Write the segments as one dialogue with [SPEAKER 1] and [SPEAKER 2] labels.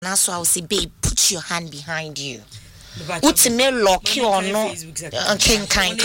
[SPEAKER 1] Now so I will say, babe, put your hand behind you. What's me lock you or no? King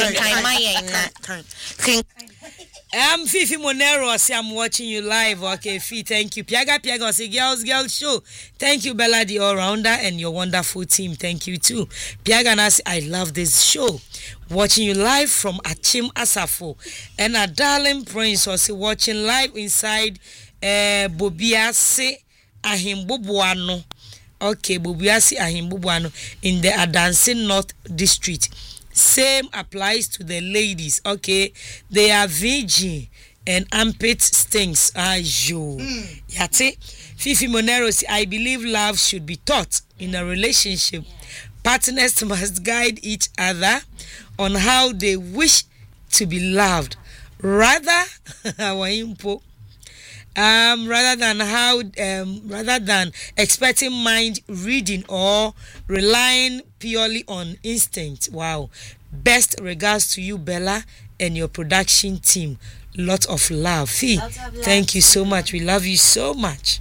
[SPEAKER 2] Fifi Monero, I say I'm watching you live. Okay, Fee, thank you. Piaga, say girls show. Thank you, Bella, the all-rounder, and your wonderful team. Thank you too. Piaga, I love this show. Watching you live from Achim Asafo. And a darling prince was watching live inside Bobiase Ahimbobuano. Okay, Bobiase Ahimbobuano in the Adansi North District. Same applies to the ladies. Okay, they are virgin and armpit stinks. Ayo. Yate. Fifi Monero, I believe love should be taught in a relationship. Partners must guide each other on how they wish to be loved, rather than expecting mind reading or relying purely on instinct. Wow. Best regards to you, Bella, and your production team. Lot of love. Fee, thank you so much. We love you so much.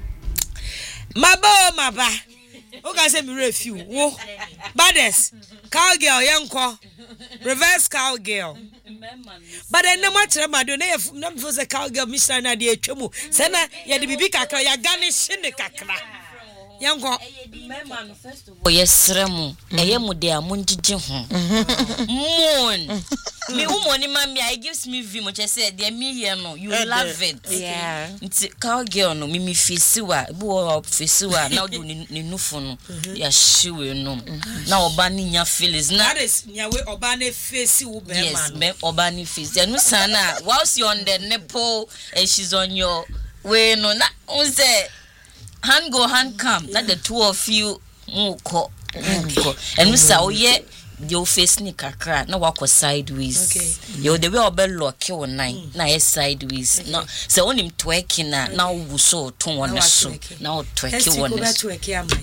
[SPEAKER 2] Maba. Who can say me refuse? Baddest. Cowgirl, young reverse cowgirl. But then no matter my do never for the cowgirl, Mr. Nadia Chumu. Sena, ya the bibi kakra, ya garnish in the kakra. Young girl, yes, Remu, Ayemu de Amunji Moon. Me woman, mammy, I gives me vim, which I said, dear me, you love it. Yeah, it's cowgirl, no, Mimi Fisua, Boa Fisua, now do Ninufon, ya sure no. Now, Obani, your feelings, not as Yawe Obani face you, yes, Obani face. And Sana, whilst you're on the nipple, and she's on your way, no, not on the. Hand go, hand come. Let the two of you go. And we say, oh yeah, your face ni kakra. Now walk sideways. Okay. You the way obel lock you nine. Now sideways. No, so on him twerking now. We so two on the show. Now twerk you on the show.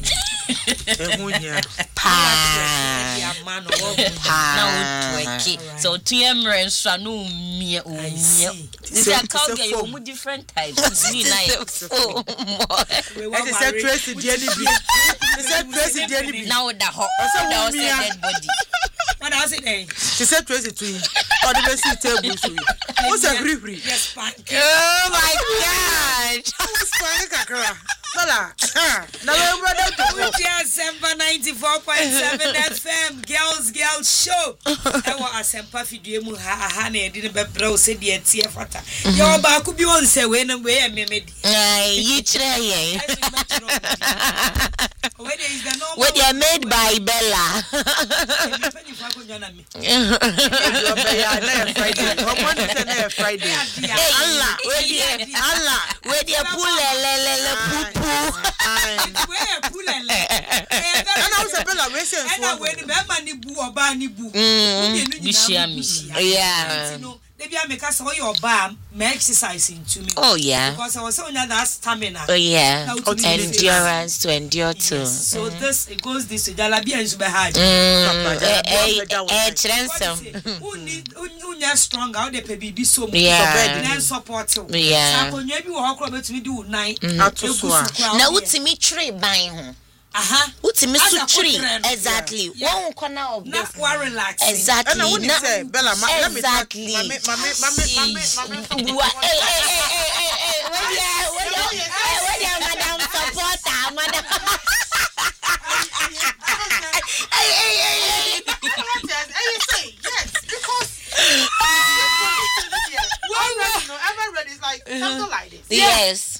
[SPEAKER 2] Now twerk. So TM so no me. This is cowgirl. You move different types. It's me nice. Oh, it's a Tracy Jelly. Now the hot. That was a dead body. What else it ain't?
[SPEAKER 3] She said Tracy to you. Or the best table to you. What's a free?
[SPEAKER 1] Yes, oh my God.
[SPEAKER 3] What's Kakra?
[SPEAKER 1] Now
[SPEAKER 2] we're 94.7 FM Girls Show. I want a sympathy to you. Honey, didn't be bro said the theater. Your back could be on say when and where me.
[SPEAKER 1] You try. What you made by Bella. Friday. Allah, where you pull maybe I make us all your bar, exercising to me. Oh, yeah. Because I was on that stamina. Oh, yeah. Endurance to endure too. Yes. So this, it goes this way. Jalabi and Subahad. Who strong out there, baby, so much. Yeah. Support. Yeah. So, maybe we'll walk over to me do night. Now, what's me tree buying? What's me tree? Exactly. One corner of this. Not relax. Exactly. And I want to say, Bella, exactly. Hey, madam supporter, madam. Hey. Yes, because ever read is like something like this. Yes.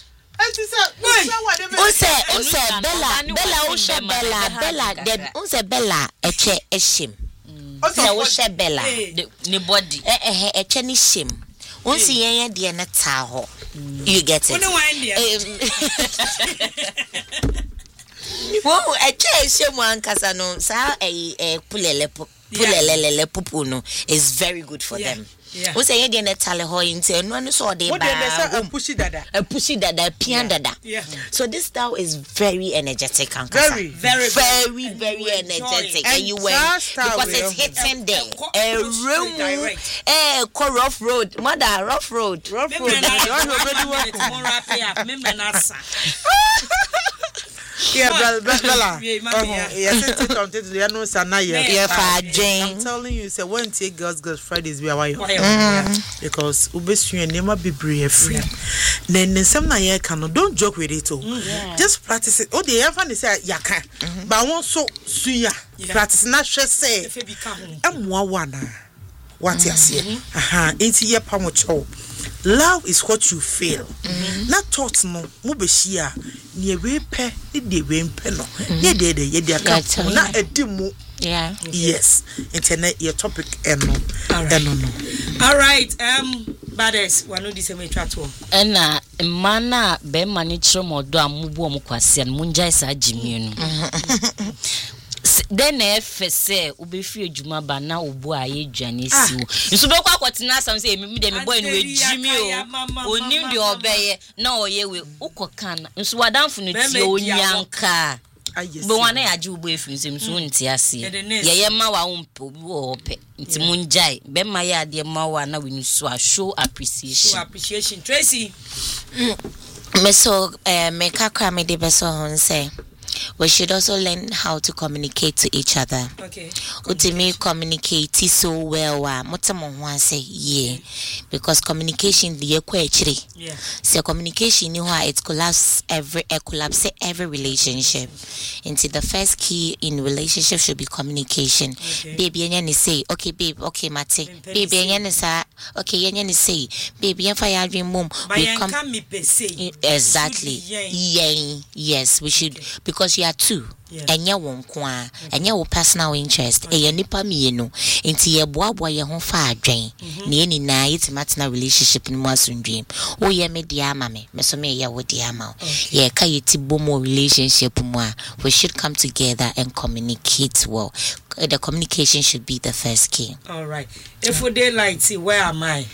[SPEAKER 1] Bella, eche eshim. Ose Bella, ni body. Eche ni shim. Unsi yeye die na taho. You get it. Wow, eche eshim wan kasa no sa pulele pupu no is very good for them. Yeah. We say you tale ho inte no so dey ba. Pushy dada, pian dada. Yeah. So this style is very energetic and very energetic. And you went because it's hitting there. Rough road. Mother, rough road.
[SPEAKER 3] Yeah, Bella. Yes, I'm telling you, say when take girls Fridays be away. Because ubesua never be brave free. Then some na ye cannot don't joke with it. Just practice it. Oh, the everyone say yaka. But I want so suya. Practice not say. I'm one. What you say? It's your pamocho. Love is what you feel. Not thoughts no. Mubeshia. Near we pay the way no. Ye na edimu.
[SPEAKER 4] Yeah.
[SPEAKER 3] Yes. Internet your topic no.
[SPEAKER 2] All right. Baddest one of this chat one.
[SPEAKER 4] Ena mana be mani chromo do amubu omukwase no munja isa jimi no. Then say ubefri adwuma ba na obu aye dwane siwo nso be kwa kwatena asam say me de me boy no ejimi o onim de obeye na oye we ukoka na nso wadamfo no tie onyanka be wana ya je ubu efri nsem so nti ase ye ma wa umpe obi wo ope nti munjai be ma ya de ma wa na we no so show appreciation
[SPEAKER 2] Tracy
[SPEAKER 4] me so me kakra me de be so hon say we should also learn how to communicate to each other.
[SPEAKER 2] Okay.
[SPEAKER 4] Utimi communicate so well. Motamo wan say yeah, because communication the equation.
[SPEAKER 2] Yeah.
[SPEAKER 4] So communication you it collapse every relationship. Into the first key in relationship should be communication.
[SPEAKER 2] Okay.
[SPEAKER 4] Baby yenye say okay babe okay mate. Baby yenye say okay yenye say baby yenfa ya dream mom.
[SPEAKER 2] We come
[SPEAKER 4] exactly. Yes, we should because you are two. Enya won kwa enya wo personal interest e nipa mienu enti ye boaboa ye ho fa adwen na ye nyina yetimatena relationship ni mu asundwem wo ye me dia ama me so me ye wo dia ama ye ka yeti bomo relationship mu a we should come together and communicate well. The communication should be the first key.
[SPEAKER 2] All right. If we daylight, see where am I?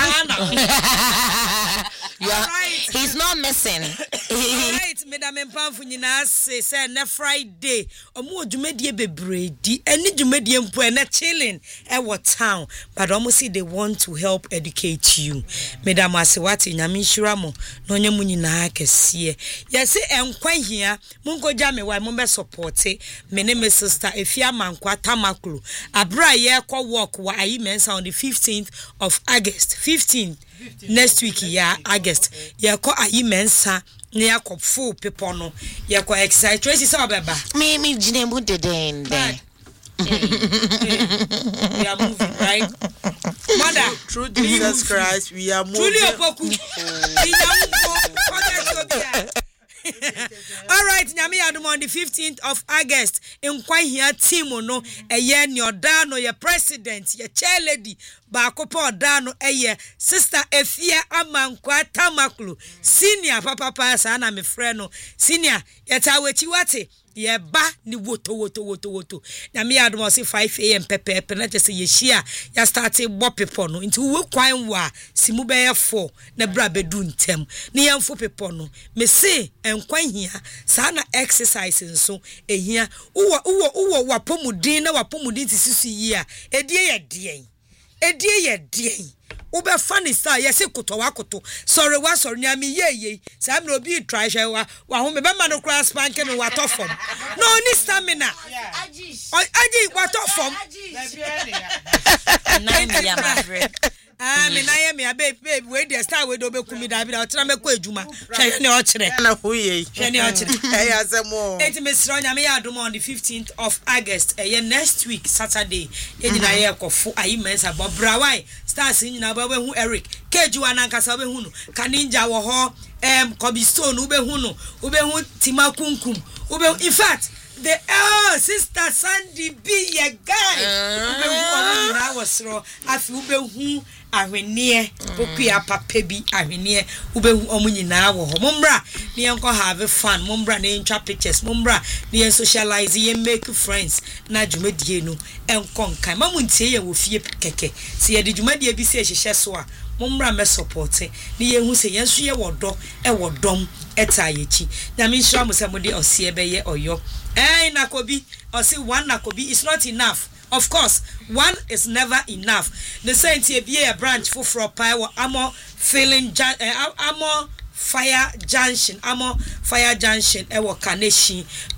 [SPEAKER 4] Right. He's not missing.
[SPEAKER 2] Right, Madam Empamfu nyina say na Friday. Omo dwumedie bebredi. Eni dwumedie mpo na chilling e what town. But almost see they want to help educate you. Madam Asewati nyame nhira mo na onye mu nyina akese. Yes, enkwa hia. Munkoja me why mo be support me ne me sister Efia Mankwa Tamaklu. Abra ye kwa walk wa ayi mensa on the 15th of August. 15th next week ya August. Ye kwa ayi mensa ne yakop full people no. Ye kwa exercise Tracy say obeba.
[SPEAKER 4] Me jine mu deden den.
[SPEAKER 2] We are moving, right? Mother,
[SPEAKER 3] through Jesus Christ, we are moving.
[SPEAKER 2] All right, nyame adom on the 15th of August in Kwahia team no eye ni odano ye president ye chair lady ba kopo odano eye sister Efia Amankwa Tamaklu senior papa sa na me frɛ no senior yeta wechi wate ye ba ni woto nyame adom say 5 am pepe na just ye shia ya start bo people no nti we kwan wa simu be ye 4 na bra bedu ntem ne yemfo people no me say enkwan hia sa na exercise nso ehia uwo wapomudin na wapomudin tisisu yi a edie ye dien ube funny star yes koto sorry nyame ye sa me obi try hwe wa ho me be ma no cross spanking no watofom no ni stamina aji watofom me na ye me babe we dey star we do be kumi da bi da otra me ko ejuma hwe ne o kire
[SPEAKER 3] na ho ye
[SPEAKER 2] hwe ne o kire
[SPEAKER 3] eh asemo
[SPEAKER 2] enti me sro nyame ya adom on the 15th of August next week Saturday ye nyina ye kofo ayi mensa bobrawai stars nyina ba hu Eric kejuwa na nkasa be hu no kaninja wo ho Kobe Stone ube hu Timakunkum in fact the sister Sandy B ye guy ube hu na wasro afi ube hu ahwenie okua papa bi ahwenie ube hu omunyina wo ho mombra ne enko have fun mombra ne ntwa pictures mombra ne socialize ye make friends na dwumadie no enko nkan mamuntie ye wo fie keke se ye de dwumadie bi se hyehyɛ so a mombra me support ne ye hu se yenso ye wodo wodom etayechi nyame nhira mo se mo de osie be ye oyo nakobi or say one nakobi is not enough. Of course, one is never enough. The saint here be a branch for pie or ammo Fire Junction, Amo Fire Junction, Ewo Kaneshi,